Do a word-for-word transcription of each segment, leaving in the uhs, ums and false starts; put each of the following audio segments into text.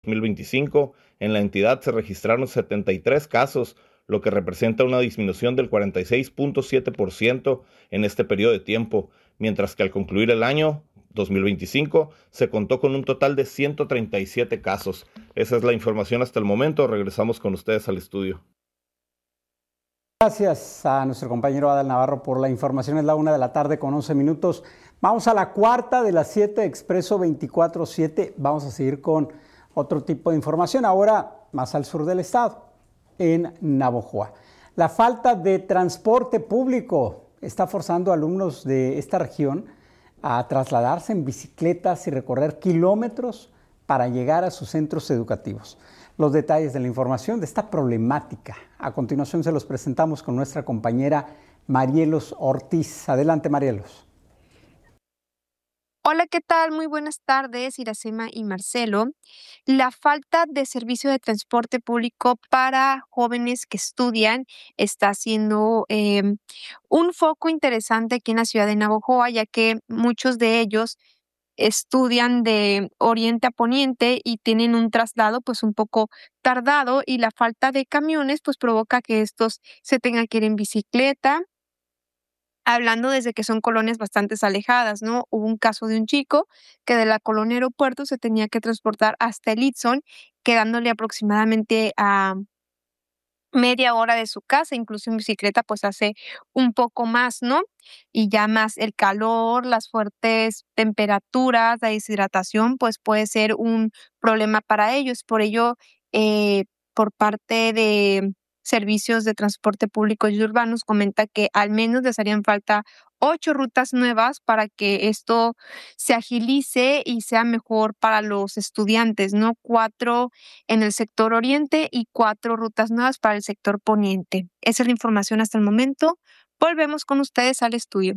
mil veinticinco, en la entidad se registraron setenta y tres casos, lo que representa una disminución del cuarenta y seis punto siete por ciento en este periodo de tiempo, mientras que al concluir el año dos mil veinticinco se contó con un total de ciento treinta y siete casos. Esa es la información hasta el momento. Regresamos con ustedes al estudio. Gracias a nuestro compañero Adal Navarro por la información. Es la una de la tarde con once minutos. Vamos a la cuarta de las siete, Expreso veinticuatro siete. Vamos a seguir con otro tipo de información, ahora más al sur del estado, en Navojoa. La falta de transporte público está forzando a alumnos de esta región a trasladarse en bicicletas y recorrer kilómetros para llegar a sus centros educativos. Los detalles de la información de esta problemática, a continuación se los presentamos con nuestra compañera Marielos Ortiz. Adelante, Marielos. Hola, ¿qué tal? Muy buenas tardes, Iracema y Marcelo. La falta de servicio de transporte público para jóvenes que estudian está siendo eh, un foco interesante aquí en la ciudad de Navojoa, ya que muchos de ellos estudian de oriente a poniente y tienen un traslado pues un poco tardado, y la falta de camiones pues provoca que estos se tengan que ir en bicicleta, hablando desde que son colonias bastante alejadas, ¿no? Hubo un caso de un chico que de la colonia Aeropuerto se tenía que transportar hasta el Itzón, quedándole aproximadamente a media hora de su casa, incluso en bicicleta pues hace un poco más, ¿no? Y ya más el calor, las fuertes temperaturas, la deshidratación, pues puede ser un problema para ellos. Por ello, eh, por parte de Servicios de Transporte Público y Urbanos, comenta que al menos les harían falta ocho rutas nuevas para que esto se agilice y sea mejor para los estudiantes, ¿no? Cuatro en el sector oriente y cuatro rutas nuevas para el sector poniente. Esa es la información hasta el momento. Volvemos con ustedes al estudio.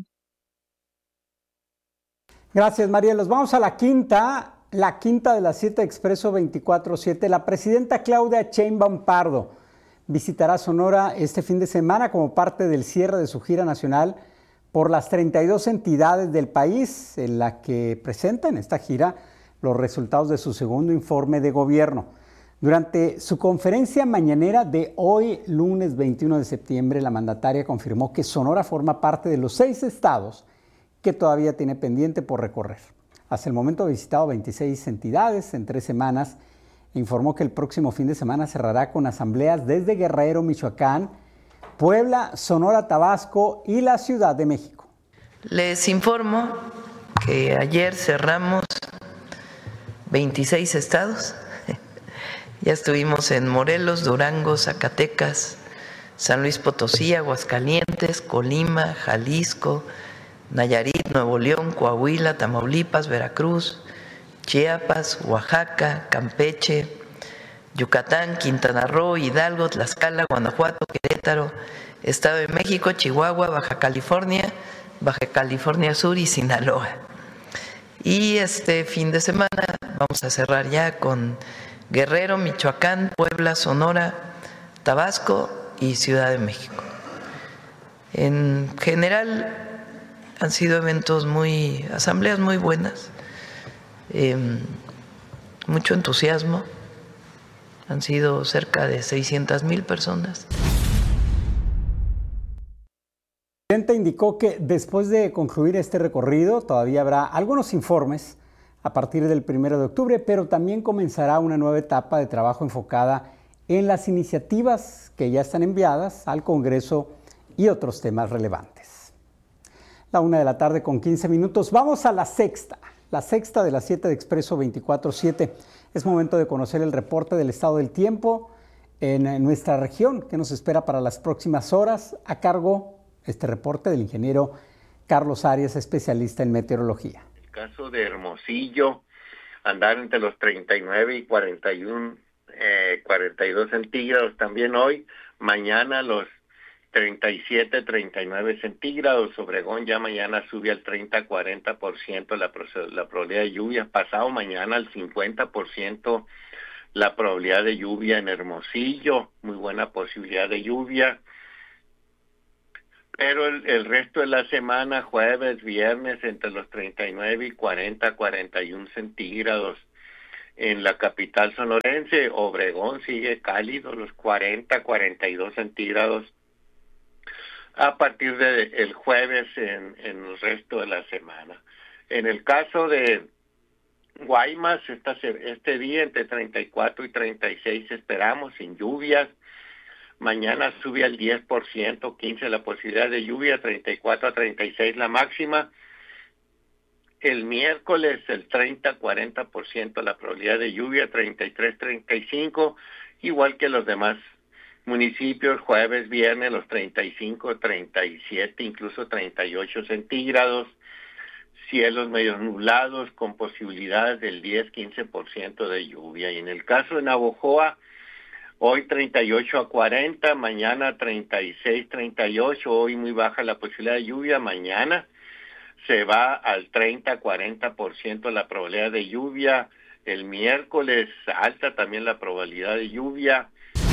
Gracias, Marielos. Vamos a la quinta, la quinta de las siete, Expreso veinticuatro siete. La presidenta Claudia Sheinbaum Pardo visitará Sonora este fin de semana como parte del cierre de su gira nacional por las treinta y dos entidades del país, en la que presenta en esta gira los resultados de su segundo informe de gobierno. Durante su conferencia mañanera de hoy, lunes veintiuno de septiembre, la mandataria confirmó que Sonora forma parte de los seis estados que todavía tiene pendiente por recorrer. Hasta el momento ha visitado veintiséis entidades en tres semanas e informó que el próximo fin de semana cerrará con asambleas desde Guerrero, Michoacán, Puebla, Sonora, Tabasco y la Ciudad de México. Les informo que ayer cerramos veintiséis estados. Ya estuvimos en Morelos, Durango, Zacatecas, San Luis Potosí, Aguascalientes, Colima, Jalisco, Nayarit, Nuevo León, Coahuila, Tamaulipas, Veracruz, Chiapas, Oaxaca, Campeche, Yucatán, Quintana Roo, Hidalgo, Tlaxcala, Guanajuato, Querétaro, Estado de México, Chihuahua, Baja California, Baja California Sur y Sinaloa. Y este fin de semana vamos a cerrar ya con Guerrero, Michoacán, Puebla, Sonora, Tabasco y Ciudad de México. En general han sido eventos muy, asambleas muy buenas, eh, mucho entusiasmo, han sido cerca de seiscientas mil personas. El presidente indicó que después de concluir este recorrido todavía habrá algunos informes a partir del primero de octubre, pero también comenzará una nueva etapa de trabajo enfocada en las iniciativas que ya están enviadas al Congreso y otros temas relevantes. La una de la tarde con quince minutos. Vamos a la sexta, la sexta de las siete de Expreso veinticuatro siete. Es momento de conocer el reporte del estado del tiempo en nuestra región que nos espera para las próximas horas, a cargo este reporte del ingeniero Carlos Arias, especialista en meteorología. El caso de Hermosillo, andar entre los treinta y nueve y cuarenta y uno, eh, cuarenta y dos centígrados también hoy. Mañana los treinta y siete, treinta y nueve centígrados. Obregón ya mañana sube al treinta a cuarenta por ciento la, la probabilidad de lluvia. Pasado mañana al cincuenta por ciento la probabilidad de lluvia en Hermosillo. Muy buena posibilidad de lluvia. Pero el, el resto de la semana, jueves, viernes, entre los treinta y nueve y cuarenta, cuarenta y uno centígrados. En la capital sonorense, Obregón sigue cálido, los cuarenta, cuarenta y dos centígrados a partir del jueves en, en el resto de la semana. En el caso de Guaymas, esta, este día entre treinta y cuatro y treinta y seis esperamos, sin lluvias. Mañana sube al diez por ciento, quince la posibilidad de lluvia, treinta y cuatro a treinta y seis la máxima. El miércoles el treinta a cuarenta por ciento la probabilidad de lluvia, treinta y tres a treinta y cinco, igual que los demás municipios. Jueves, viernes los treinta y cinco, treinta y siete, incluso treinta y ocho centígrados. Cielos medio nublados con posibilidades del diez a quince por ciento de lluvia. Y en el caso de Navojoa, hoy treinta y ocho a cuarenta, mañana treinta y seis a treinta y ocho, hoy muy baja la posibilidad de lluvia, mañana se va al treinta a cuarenta por ciento la probabilidad de lluvia, el miércoles alta también la probabilidad de lluvia.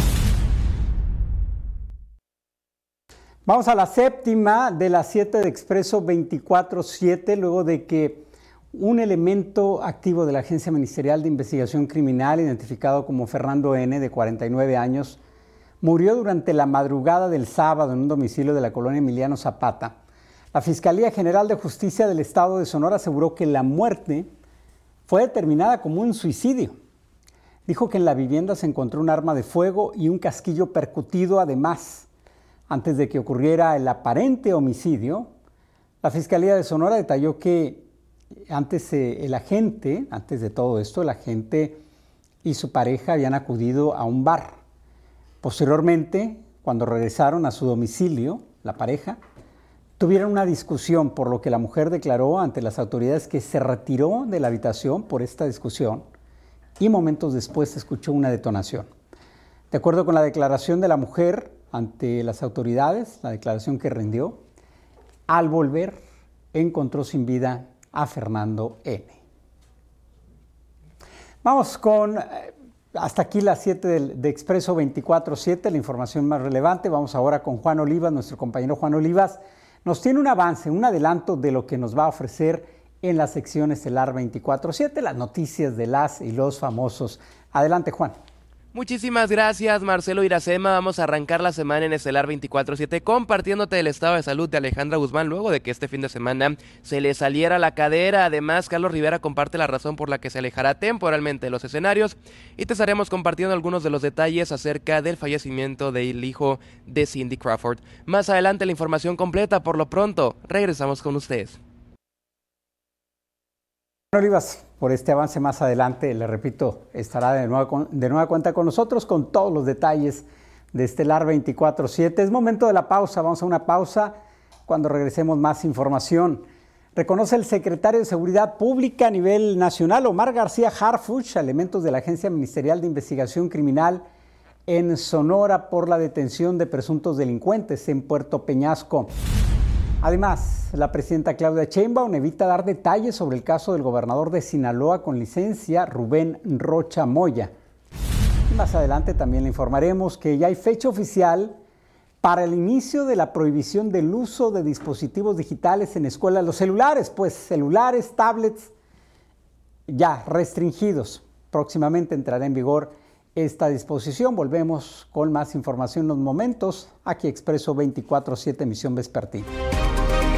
Vamos a la séptima de las siete de Expreso veinticuatro siete, luego de que un elemento activo de la Agencia Ministerial de Investigación Criminal, identificado como Fernando N., de cuarenta y nueve años, murió durante la madrugada del sábado en un domicilio de la colonia Emiliano Zapata. La Fiscalía General de Justicia del Estado de Sonora aseguró que la muerte fue determinada como un suicidio. Dijo que en la vivienda se encontró un arma de fuego y un casquillo percutido. Además, antes de que ocurriera el aparente homicidio, la Fiscalía de Sonora detalló que antes eh, el agente, antes de todo esto, el agente y su pareja habían acudido a un bar. Posteriormente, cuando regresaron a su domicilio, la pareja, tuvieron una discusión, por lo que la mujer declaró ante las autoridades que se retiró de la habitación por esta discusión y momentos después se escuchó una detonación. De acuerdo con la declaración de la mujer ante las autoridades, la declaración que rindió, al volver encontró sin vida a Fernando N. Vamos con, hasta aquí las siete de, de Expreso veinticuatro siete, la información más relevante. Vamos ahora con Juan Olivas, nuestro compañero Juan Olivas. Nos tiene un avance, un adelanto de lo que nos va a ofrecer en la sección estelar veinticuatro siete, las noticias de las y los famosos. Adelante, Juan. Muchísimas gracias, Marcelo Iracema. Vamos a arrancar la semana en Estelar veinticuatro siete compartiéndote el estado de salud de Alejandra Guzmán luego de que este fin de semana se le saliera la cadera. Además, Carlos Rivera comparte la razón por la que se alejará temporalmente de los escenarios y te estaremos compartiendo algunos de los detalles acerca del fallecimiento del hijo de Cindy Crawford. Más adelante la información completa. Por lo pronto, regresamos con ustedes. Olivas, por este avance más adelante, le repito, estará de nueva, de nueva cuenta con nosotros con todos los detalles de Estelar veinticuatro siete. Es momento de la pausa, vamos a una pausa. Cuando regresemos más información. Reconoce el secretario de Seguridad Pública a nivel nacional, Omar García Harfuch, a elementos de la Agencia Ministerial de Investigación Criminal en Sonora por la detención de presuntos delincuentes en Puerto Peñasco. Además, la presidenta Claudia Sheinbaum evita dar detalles sobre el caso del gobernador de Sinaloa con licencia, Rubén Rocha Moya. Y más adelante también le informaremos que ya hay fecha oficial para el inicio de la prohibición del uso de dispositivos digitales en escuelas. Los celulares, pues celulares, tablets, ya restringidos. Próximamente entrará en vigor esta disposición. Volvemos con más información en unos momentos. Aquí Expreso veinticuatro siete, emisión vespertina.